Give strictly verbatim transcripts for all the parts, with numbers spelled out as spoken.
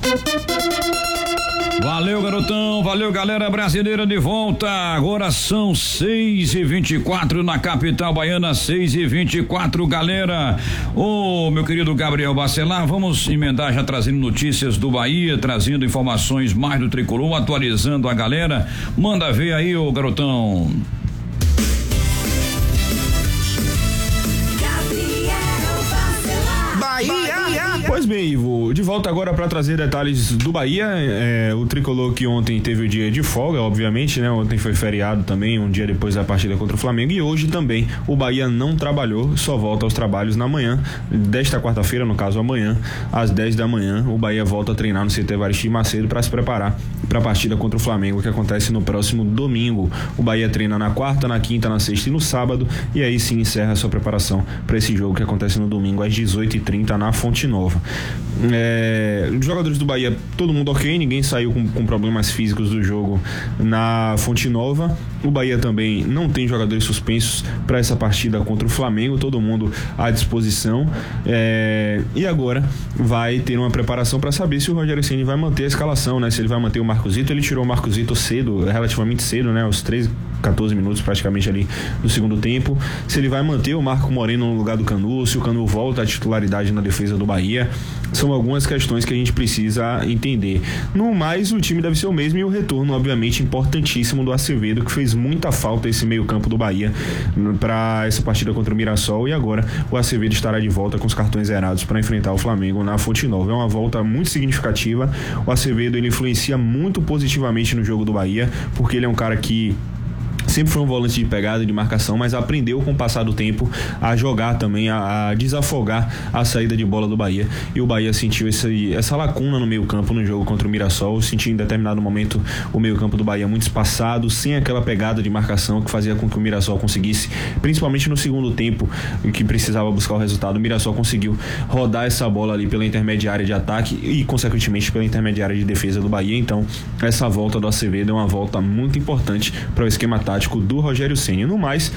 Valeu, garotão, valeu, galera brasileira de volta. Agora são seis e vinte e quatro na capital baiana, seis e vinte e quatro, galera. Ô, meu querido Gabriel Bacelar, vamos emendar já trazendo notícias do Bahia, trazendo informações mais do tricolor, atualizando a galera. Manda ver aí, ô garotão. Pois bem, Ivo, de volta agora para trazer detalhes do Bahia. É, o tricolor que ontem teve o dia de folga, obviamente, né? Ontem foi feriado também, um dia depois da partida contra o Flamengo, e hoje também o Bahia não trabalhou, só volta aos trabalhos na manhã desta quarta-feira, no caso amanhã, às dez da manhã, o Bahia volta a treinar no C T Varisti Macedo para se preparar para a partida contra o Flamengo, que acontece no próximo domingo. O Bahia treina na quarta, na quinta, na sexta e no sábado, e aí sim encerra a sua preparação para esse jogo que acontece no domingo às dezoito e trinta na Fonte Nova. É, os jogadores do Bahia, todo mundo ok, ninguém saiu com, com problemas físicos do jogo na Fonte Nova. O Bahia também não tem jogadores suspensos para essa partida contra o Flamengo, todo mundo à disposição. É, e agora vai ter uma preparação para saber se o Rogério Ceni vai manter a escalação, né? Se ele vai manter o Marcosito. Ele tirou o Marcosito cedo, relativamente cedo, né? Aos treze, quatorze minutos praticamente ali do segundo tempo. Se ele vai manter o Marco Moreno no lugar do Canu, se o Canu volta à titularidade na defesa do Bahia. São algumas questões que a gente precisa entender. No mais, o time deve ser o mesmo, e o retorno, obviamente, importantíssimo do Acevedo, que fez muita falta esse meio campo do Bahia para essa partida contra o Mirassol, e agora o Acevedo estará de volta com os cartões zerados para enfrentar o Flamengo na Fonte Nova. É uma volta muito significativa. O Acevedo, ele influencia muito positivamente no jogo do Bahia, porque ele é um cara que sempre foi um volante de pegada, de marcação, mas aprendeu com o passar do tempo a jogar também, a, a desafogar a saída de bola do Bahia, e o Bahia sentiu esse, essa lacuna no meio campo no jogo contra o Mirassol. Sentiu em determinado momento o meio campo do Bahia muito espaçado, sem aquela pegada de marcação que fazia com que o Mirassol conseguisse, principalmente no segundo tempo, que precisava buscar o resultado. O Mirassol conseguiu rodar essa bola ali pela intermediária de ataque e consequentemente pela intermediária de defesa do Bahia. Então essa volta do Acevedo é uma volta muito importante para o esquema tático do Rogério Ceni. No mais,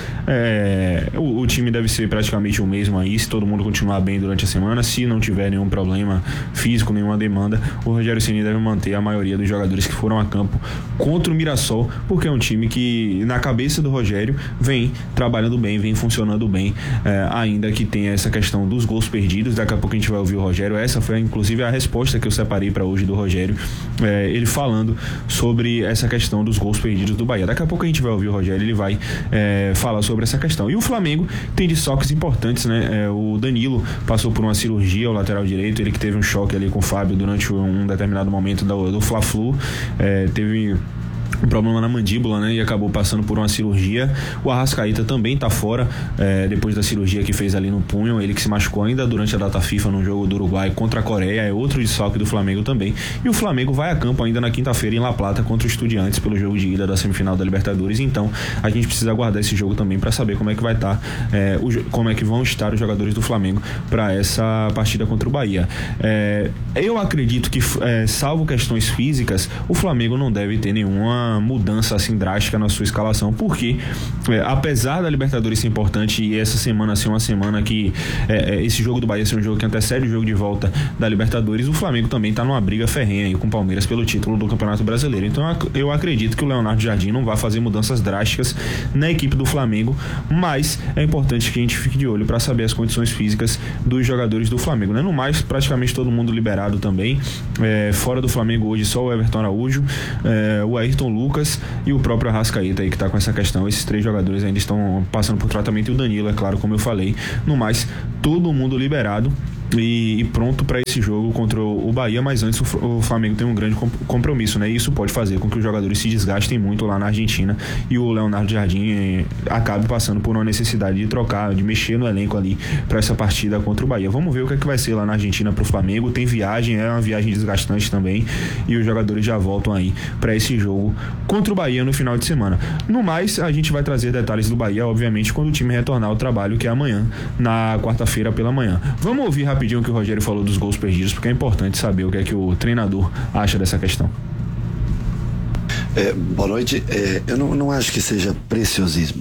é, o, o time deve ser praticamente o mesmo aí, se todo mundo continuar bem durante a semana. Se não tiver nenhum problema físico, nenhuma demanda, o Rogério Ceni deve manter a maioria dos jogadores que foram a campo contra o Mirassol, porque é um time que, na cabeça do Rogério, vem trabalhando bem, vem funcionando bem, é, ainda que tenha essa questão dos gols perdidos. Daqui a pouco a gente vai ouvir o Rogério. Essa foi inclusive a resposta que eu separei para hoje do Rogério, é, ele falando sobre essa questão dos gols perdidos do Bahia. Daqui a pouco a gente vai ouvir o Rogério, ele vai é, falar sobre essa questão. E o Flamengo tem desfoques importantes, né? É, o Danilo passou por uma cirurgia, o lateral direito, ele que teve um choque ali com o Fábio durante um determinado momento do, do Fla-Flu, é, teve um problema na mandíbula, né? E acabou passando por uma cirurgia. O Arrascaeta também tá fora, é, depois da cirurgia que fez ali no punho. Ele que se machucou ainda durante a data FIFA no jogo do Uruguai contra a Coreia, é outro desfalque do Flamengo também. E o Flamengo vai a campo ainda na quinta-feira em La Plata contra o Estudiantes pelo jogo de ida da semifinal da Libertadores. Então a gente precisa aguardar esse jogo também para saber como é que vai estar, tá, é, o, como é que vão estar os jogadores do Flamengo para essa partida contra o Bahia. É, eu acredito que, é, salvo questões físicas, o Flamengo não deve ter nenhuma mudança assim drástica na sua escalação, porque é, apesar da Libertadores ser importante e essa semana ser uma semana que é, é, esse jogo do Bahia ser um jogo que antecede o jogo de volta da Libertadores, o Flamengo também está numa briga ferrenha aí com o Palmeiras pelo título do Campeonato Brasileiro. Então eu acredito que o Leonardo Jardim não vai fazer mudanças drásticas na equipe do Flamengo, mas é importante que a gente fique de olho para saber as condições físicas dos jogadores do Flamengo, né? No mais, praticamente todo mundo liberado também, é, fora do Flamengo hoje só o Everton Araújo, é, o Ayrton Lucas e o próprio Arrascaeta aí que tá com essa questão. Esses três jogadores ainda estão passando por tratamento, e o Danilo, é claro, como eu falei. No mais, todo mundo liberado e, e pronto para esse jogo contra o Bahia, mas antes o, o Flamengo tem um grande compromisso, né? E isso pode fazer com que os jogadores se desgastem muito lá na Argentina e o Leonardo Jardim eh, acabe passando por uma necessidade de trocar, de mexer no elenco ali para essa partida contra o Bahia. Vamos ver o que é que vai ser lá na Argentina pro Flamengo. Tem viagem, é uma viagem desgastante também, e os jogadores já voltam aí para esse jogo contra o Bahia no final de semana. No mais, a gente vai trazer detalhes do Bahia, obviamente, quando o time retornar ao trabalho, que é amanhã, na quarta-feira pela manhã. Vamos ouvir rapidinho o que o Rogério falou dos gols perdidos, porque é importante saber o que é que o treinador acha dessa questão. É, boa noite. É, eu não, não acho que seja preciosismo.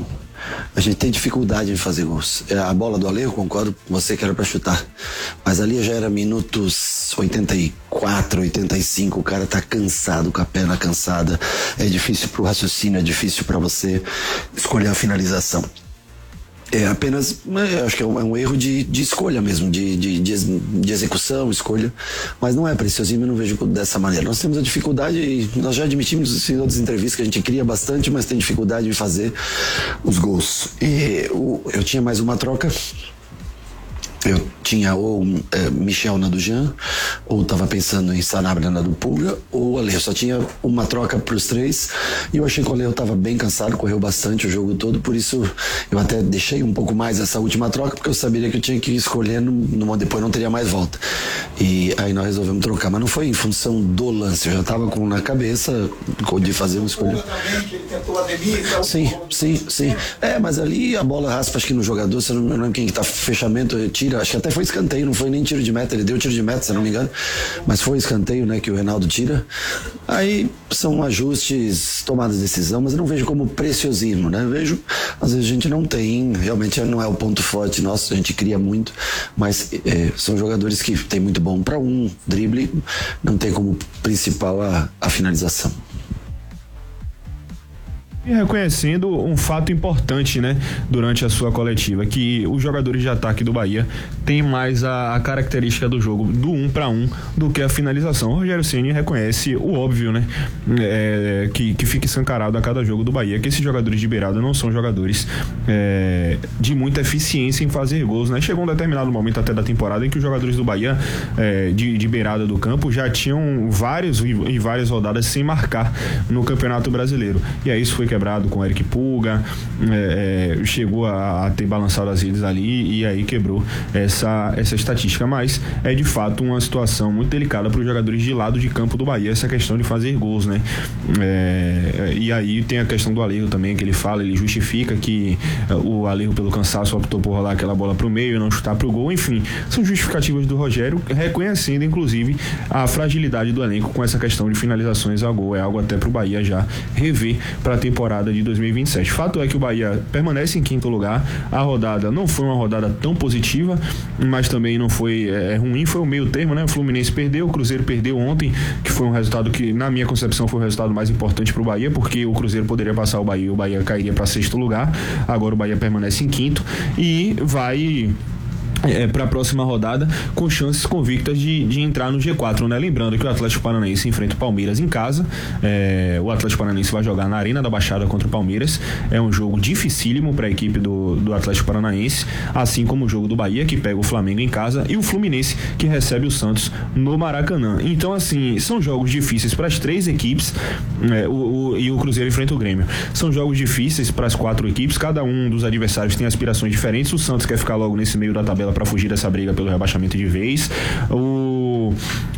a gente tem dificuldade em fazer gols. A bola do Ale, eu concordo com você que era para chutar, mas ali já era minutos oitenta e quatro, oitenta e cinco, o cara tá cansado, com a perna cansada, é difícil pro raciocínio, é difícil para você escolher a finalização. É apenas, é, acho que é um, é um erro de, de escolha mesmo, de, de, de, de execução, escolha, mas não é preciosismo, eu não vejo dessa maneira. Nós temos a dificuldade, e nós já admitimos em outras entrevistas que a gente cria bastante, mas tem dificuldade de fazer os gols. E o, eu tinha mais uma troca. Eu tinha ou é, Michel na do Jean, ou estava pensando em Sanabria na do Pulga, ou Ale. Eu só tinha uma troca para os três, e eu achei que o Ale estava bem cansado, correu bastante o jogo todo, por isso eu até deixei um pouco mais essa última troca, porque eu sabia que eu tinha que escolher, no, no, depois não teria mais volta. E aí nós resolvemos trocar, mas não foi em função do lance, eu já estava com na cabeça de fazer uma escolha. Sim, sim, sim. É, mas ali a bola raspa, acho que no jogador, você não lembra quem que tá fechamento, tira, acho que até foi escanteio, não foi nem tiro de meta, ele deu tiro de meta, se não me engano, mas foi escanteio, né, que o Reinaldo tira. Aí são ajustes, tomadas de decisão, mas eu não vejo como preciosismo, né, eu vejo, às vezes a gente não tem, realmente não é o ponto forte nosso, a gente cria muito, mas é, são jogadores que tem muito bom para um drible, não tem como principal a, a finalização. E reconhecendo um fato importante, né, durante a sua coletiva, que os jogadores de ataque do Bahia têm mais a, a característica do jogo do um para um do que a finalização. O Rogério Ceni reconhece o óbvio, né, é, que, que fica escancarado a cada jogo do Bahia, que esses jogadores de beirada não são jogadores é, de muita eficiência em fazer gols, né. Chegou um determinado momento até da temporada em que os jogadores do Bahia é, de, de beirada do campo já tinham vários e várias rodadas sem marcar no Campeonato Brasileiro. E aí isso foi quebrado com o Eric Pulga, é, é, chegou a, a ter balançado as redes ali e aí quebrou essa, essa estatística, mas é de fato uma situação muito delicada para os jogadores de lado de campo do Bahia, essa questão de fazer gols, né? É, e aí tem a questão do Alejo também, que ele fala, ele justifica que o Alejo pelo cansaço optou por rolar aquela bola pro meio e não chutar pro gol, enfim, são justificativas do Rogério, reconhecendo inclusive a fragilidade do elenco com essa questão de finalizações ao gol, é algo até pro Bahia já rever para a temporada temporada de dois mil e vinte e sete. Fato é que o Bahia permanece em quinto lugar. A rodada não foi uma rodada tão positiva, mas também não foi é, ruim, foi o meio termo, né? O Fluminense perdeu, o Cruzeiro perdeu ontem, que foi um resultado que, na minha concepção, foi o resultado mais importante para o Bahia, porque o Cruzeiro poderia passar o Bahia e o Bahia cairia para sexto lugar. Agora o Bahia permanece em quinto e vai É, para a próxima rodada com chances convictas de, de entrar no G quatro, né? Lembrando que o Atlético Paranaense enfrenta o Palmeiras em casa, é, o Atlético Paranaense vai jogar na Arena da Baixada contra o Palmeiras, é um jogo dificílimo para a equipe do, do Atlético Paranaense, assim como o jogo do Bahia, que pega o Flamengo em casa, e o Fluminense, que recebe o Santos no Maracanã. Então, assim, são jogos difíceis para as três equipes, é, o, o, e o Cruzeiro enfrenta o Grêmio. São jogos difíceis para as quatro equipes, cada um dos adversários tem aspirações diferentes. O Santos quer ficar logo nesse meio da tabela para fugir dessa briga pelo rebaixamento de vez. O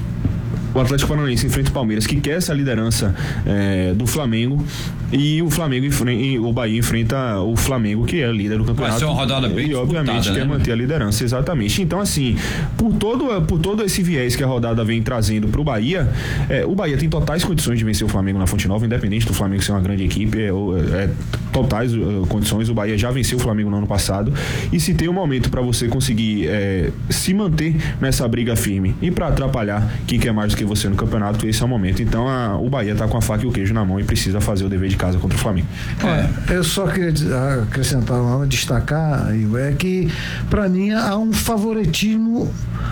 O Atlético Paranaense enfrenta o Palmeiras, que quer essa liderança é, do Flamengo, e o Flamengo enfrenta, o Bahia enfrenta o Flamengo, que é líder do campeonato. Vai ser uma rodada bem e obviamente né? quer manter a liderança, exatamente. Então, assim, por todo, por todo esse viés que a rodada vem trazendo para o Bahia, é, o Bahia tem totais condições de vencer o Flamengo na Fonte Nova, independente do Flamengo ser uma grande equipe, é, é totais uh, condições. O Bahia já venceu o Flamengo no ano passado, e se tem um momento para você conseguir é, se manter nessa briga firme e para atrapalhar quem quer mais do que você no campeonato, esse é o momento. Então a, o Bahia tá com a faca e o queijo na mão e precisa fazer o dever de casa contra o Flamengo. É, eu só queria acrescentar, destacar, é que para mim há um favoritismo,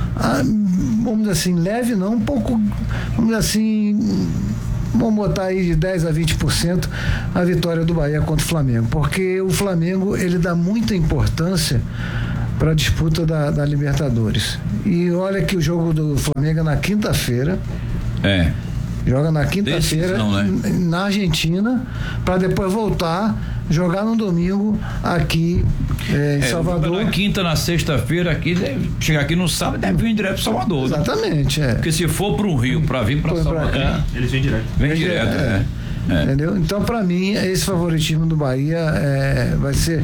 vamos dizer assim, leve não, um pouco, vamos dizer assim, vamos botar aí de dez a vinte por cento a vitória do Bahia contra o Flamengo, porque o Flamengo, ele dá muita importância para a disputa da, da Libertadores. E olha que o jogo do Flamengo é na quinta-feira. É. Joga na quinta-feira, né? Na Argentina, para depois voltar, jogar no domingo aqui é, em é, Salvador. Na quinta, na sexta-feira, aqui, chegar aqui no sábado, deve vir direto para Salvador. Exatamente, né? é. Porque se for para o Rio, para vir para Salvador, cá, eles vêm direto. Vem, vem direto, direto, é. É. É. Entendeu? Então, para mim, esse favoritismo do Bahia é, vai ser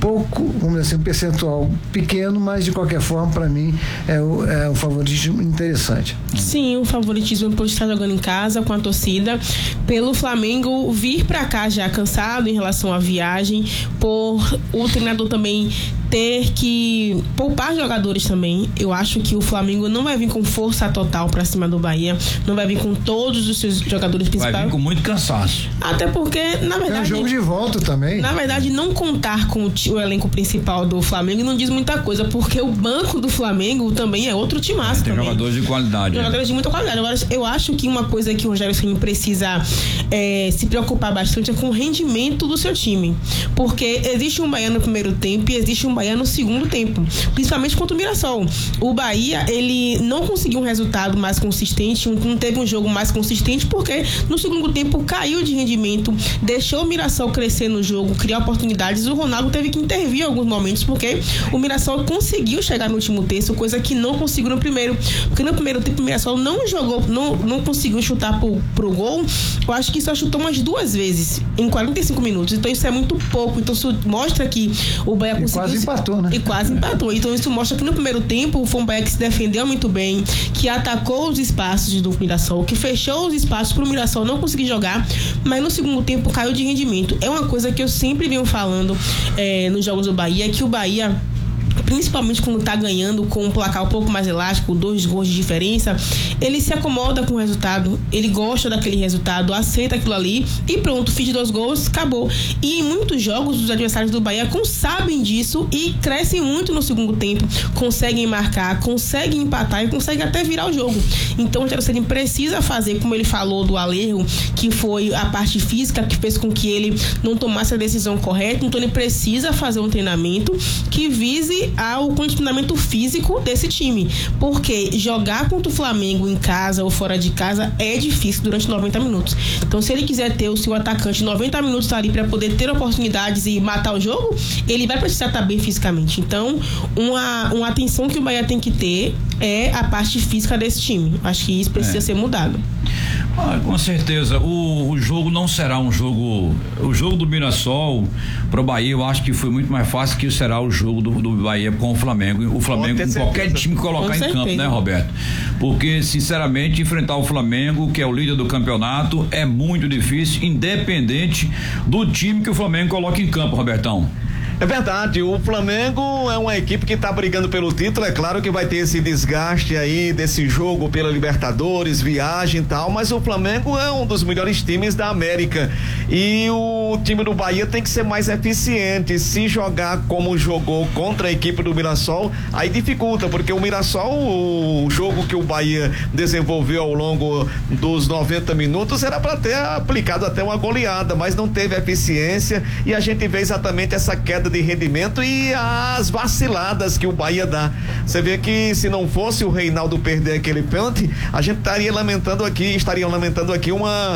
pouco, vamos dizer assim, um percentual pequeno, mas de qualquer forma, para mim, é, o, é um favoritismo interessante. Sim, o favoritismo por estar jogando em casa com a torcida, pelo Flamengo vir para cá já cansado em relação à viagem, por o treinador também ter que poupar jogadores também. Eu acho que o Flamengo não vai vir com força total para cima do Bahia, não vai vir com todos os seus jogadores principais. Vai vir com muito cansaço. Até porque, na verdade... É um jogo de volta também. Na verdade, não contar com o, o elenco principal do Flamengo não diz muita coisa, porque o banco do Flamengo também é outro timaço. Tem também. jogadores de qualidade. Jogadores né? de muita qualidade. Agora, eu acho que uma coisa que o Rogério Ceni precisa é, se preocupar bastante é com o rendimento do seu time. Porque existe um Bahia no primeiro tempo e existe um Bahia no segundo tempo, principalmente contra o Mirassol. O Bahia, ele não conseguiu um resultado mais consistente, não teve um jogo mais consistente, porque no segundo tempo caiu de rendimento, deixou o Mirassol crescer no jogo, criar oportunidades. O Ronaldo teve que intervir em alguns momentos, porque o Mirassol conseguiu chegar no último terço, coisa que não conseguiu no primeiro, porque no primeiro tempo o Mirassol não jogou, não, não conseguiu chutar pro, pro gol. Eu acho que só chutou umas duas vezes em quarenta e cinco minutos, então isso é muito pouco. Então isso mostra que o Bahia conseguiu... E quase empatou, né? E quase empatou. Então isso mostra que no primeiro tempo foi um Bahia que se defendeu muito bem, que atacou os espaços do Mirassol, que fechou os espaços pro Mirassol não conseguir jogar, mas no segundo tempo caiu de rendimento. É uma coisa que eu sempre venho falando é, nos jogos do Bahia, que o Bahia, principalmente quando tá ganhando com um placar um pouco mais elástico, dois gols de diferença, ele se acomoda com o resultado, ele gosta daquele resultado, aceita aquilo ali e pronto, fiz dois gols, acabou. E em muitos jogos os adversários do Bahia sabem disso e crescem muito no segundo tempo, conseguem marcar, conseguem empatar e conseguem até virar o jogo. Então o Rogério Ceni precisa fazer, como ele falou do Alejo, que foi a parte física que fez com que ele não tomasse a decisão correta. Então ele precisa fazer um treinamento que vise ao condicionamento físico desse time, porque jogar contra o Flamengo em casa ou fora de casa é difícil durante noventa minutos. Então se ele quiser ter o seu atacante noventa minutos ali para poder ter oportunidades e matar o jogo, ele vai precisar estar bem fisicamente. Então uma, uma atenção que o Bahia tem que ter é a parte física desse time. Acho que isso precisa é. ser mudado. Ah, com certeza, o, o jogo não será um jogo, o jogo do Mirassol pro Bahia, eu acho que foi muito mais fácil que será o jogo do, do Bahia com o Flamengo, o Flamengo com qualquer time que colocar em campo, né, Roberto? Porque sinceramente enfrentar o Flamengo, que é o líder do campeonato, é muito difícil, independente do time que o Flamengo coloca em campo, Robertão. É verdade, o Flamengo é uma equipe que está brigando pelo título, é claro que vai ter esse desgaste aí desse jogo pela Libertadores, viagem e tal, mas o Flamengo é um dos melhores times da América e o time do Bahia tem que ser mais eficiente. Se jogar como jogou contra a equipe do Mirassol, aí dificulta, porque o Mirassol, o jogo que o Bahia desenvolveu ao longo dos noventa minutos era para ter aplicado até uma goleada, mas não teve eficiência e a gente vê exatamente essa queda de rendimento e as vaciladas que o Bahia dá. Você vê que se não fosse o Reinaldo perder aquele pênalti, a gente estaria lamentando aqui, estaria lamentando aqui uma,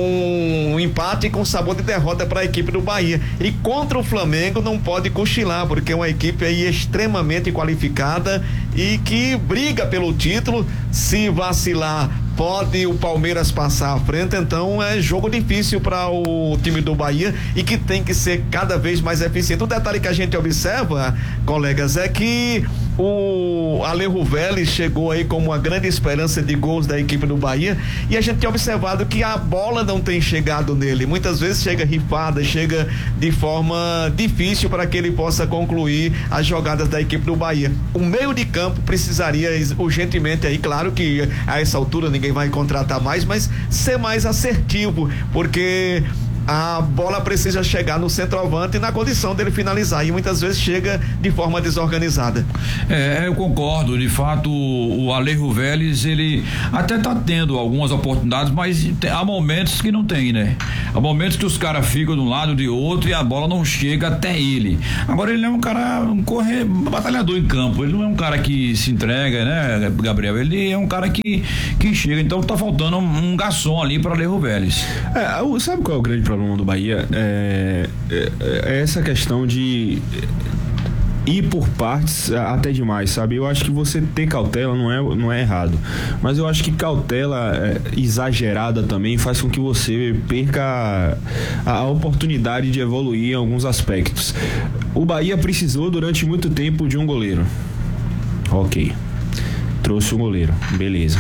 um empate com sabor de derrota para a equipe do Bahia. E contra o Flamengo não pode cochilar, porque é uma equipe aí extremamente qualificada e que briga pelo título. Se vacilar, pode o Palmeiras passar à frente, então é jogo difícil para o time do Bahia e que tem que ser cada vez mais eficiente. O detalhe que a gente observa, colegas, é que o Alejo Vélez chegou aí como uma grande esperança de gols da equipe do Bahia e a gente tem observado que a bola não tem chegado nele, muitas vezes chega rifada, chega de forma difícil para que ele possa concluir as jogadas da equipe do Bahia. O meio de campo precisaria urgentemente aí, claro que a essa altura ninguém vai contratar mais, mas ser mais assertivo, porque a bola precisa chegar no centroavante na condição dele finalizar e muitas vezes chega de forma desorganizada. É, eu concordo, de fato o Alejo Vélez, ele até tá tendo algumas oportunidades, mas há momentos que não tem, né? Há momentos que os caras ficam de um lado de outro e a bola não chega até ele. Agora ele é um cara, um corre, um batalhador em campo, ele não é um cara que se entrega, né, Gabriel? Ele é um cara que, que chega, então tá faltando um, um garçom ali para Alejo Vélez. É, sabe qual é o grande problema do Bahia? É, é, é essa questão de ir por partes até demais, sabe? Eu acho que você ter cautela não é, não é errado, mas eu acho que cautela é, exagerada também faz com que você perca a, a oportunidade de evoluir em alguns aspectos. O Bahia precisou durante muito tempo de um goleiro. Ok. Trouxe um goleiro. Beleza.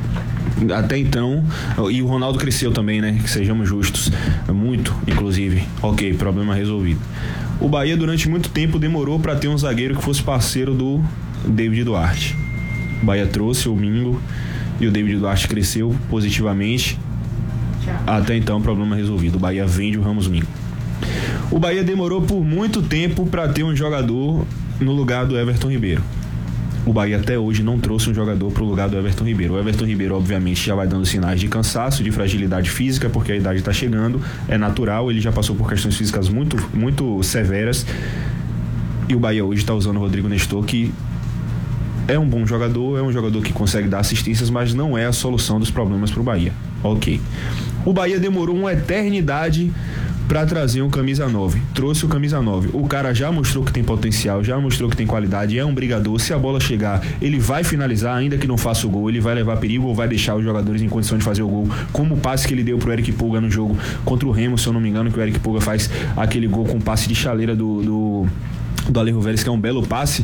Até então, e o Ronaldo cresceu também, né? Que sejamos justos. Muito, inclusive. Ok, problema resolvido. O Bahia durante muito tempo demorou para ter um zagueiro que fosse parceiro do David Duarte. O Bahia trouxe o Mingo e o David Duarte cresceu positivamente. Até então, problema resolvido. O Bahia vende o Ramos Mingo. O Bahia demorou por muito tempo para ter um jogador no lugar do Everton Ribeiro. O Bahia até hoje não trouxe um jogador para o lugar do Everton Ribeiro. O Everton Ribeiro, obviamente, já vai dando sinais de cansaço, de fragilidade física, porque a idade está chegando, é natural, ele já passou por questões físicas muito, muito severas. E o Bahia hoje está usando o Rodrigo Nestor, que é um bom jogador, é um jogador que consegue dar assistências, mas não é a solução dos problemas para o Bahia. Ok. O Bahia demorou uma eternidade para trazer um camisa nove. Trouxe o camisa nove. O cara já mostrou que tem potencial, já mostrou que tem qualidade, é um brigador. Se a bola chegar, ele vai finalizar, ainda que não faça o gol, ele vai levar perigo ou vai deixar os jogadores em condição de fazer o gol, como o passe que ele deu pro Eric Pulga no jogo contra o Remo, se eu não me engano, que o Eric Pulga faz aquele gol com passe de chaleira do do, do Alejo Vélez, que é um belo passe.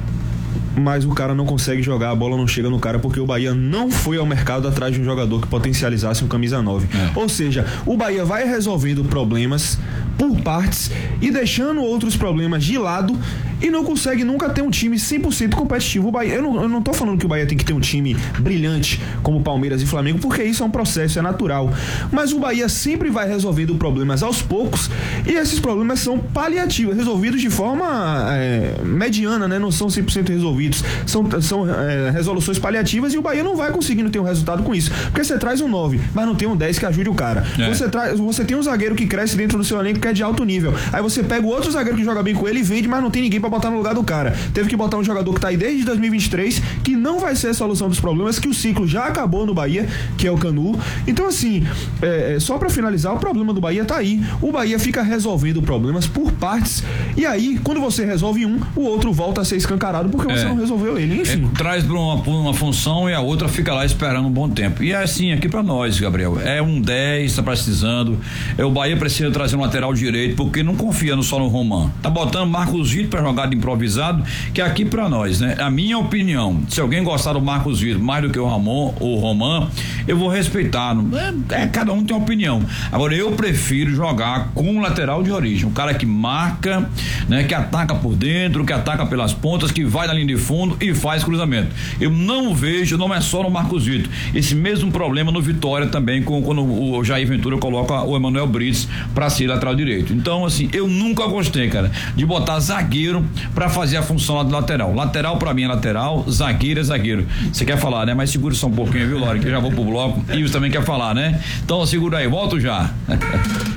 Mas o cara não consegue jogar, a bola não chega no cara porque o Bahia não foi ao mercado atrás de um jogador que potencializasse um camisa nove. É. Ou seja, o Bahia vai resolvendo problemas por partes e deixando outros problemas de lado e não consegue nunca ter um time cem por cento competitivo. O Bahia, eu, não, eu não tô falando que o Bahia tem que ter um time brilhante como Palmeiras e Flamengo, porque isso é um processo, é natural. Mas o Bahia sempre vai resolvendo problemas aos poucos e esses problemas são paliativos, resolvidos de forma é, mediana, né? Não são cem por cento resolvidos. São, são é, resoluções paliativas e o Bahia não vai conseguindo ter um resultado com isso. Porque você traz um nove, mas não tem um dez que ajude o cara. É. Você, traz, você tem um zagueiro que cresce dentro do seu elenco que é de alto nível. Aí você pega o outro zagueiro que joga bem com ele e vende, mas não tem ninguém pra botar no lugar do cara. Teve que botar um jogador que tá aí desde dois mil e vinte e três, que não vai ser a solução dos problemas, que o ciclo já acabou no Bahia, que é o Canu. Então, assim, é, só pra finalizar, o problema do Bahia tá aí. O Bahia fica resolvendo problemas por partes. E aí, quando você resolve um, o outro volta a ser escancarado porque é. você não resolveu ele, enfim. É, traz pra uma, uma função e a outra fica lá esperando um bom tempo. E é assim, aqui pra nós, Gabriel, é um dez, tá precisando, é, o Bahia precisa trazer um lateral direito, porque não confia no só no Roman. Tá botando Marcos Vitor pra jogar de improvisado, que é aqui pra nós, né? A minha opinião, se alguém gostar do Marcos Vitor mais do que o Ramon, o Roman, eu vou respeitar. É, é, cada um tem uma opinião. Agora, eu prefiro jogar com um lateral de origem, um cara que marca, né? Que ataca por dentro, que ataca pelas pontas, que vai na linha de fundo e faz cruzamento. Eu não vejo, não é só no Marcos Vitor, esse mesmo problema no Vitória também, com, quando o Jair Ventura coloca o Emanuel Brits pra ser lateral direito. Então, assim, eu nunca gostei, cara, de botar zagueiro pra fazer a função lá do lateral. Lateral pra mim é lateral, zagueiro é zagueiro. Você quer falar, né? Mas segura só um pouquinho, viu, Lore, que eu já vou pro bloco. E você também quer falar, né? Então segura aí, volto já.